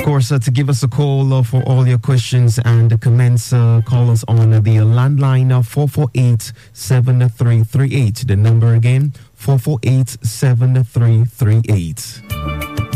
course, to give us a call for all your questions and comments, call us on the landline 448-7338. The number again, 448-7338.